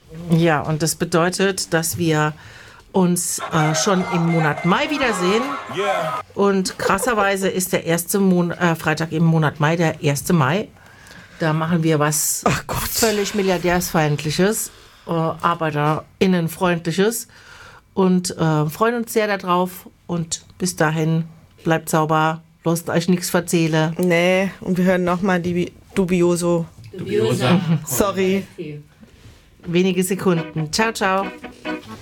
Ja, und das bedeutet, dass wir uns schon im Monat Mai wiedersehen. Und krasserweise ist der erste Freitag im Monat Mai der 1. Mai. Da machen wir was völlig Milliardärsfeindliches, ArbeiterInnenfreundliches und freuen uns sehr darauf. Und bis dahin, bleibt sauber, lasst euch nichts verzählen. Nee, und wir hören nochmal die Dubiosa. Dubiosa. Sorry. Wenige Sekunden. Ciao, ciao.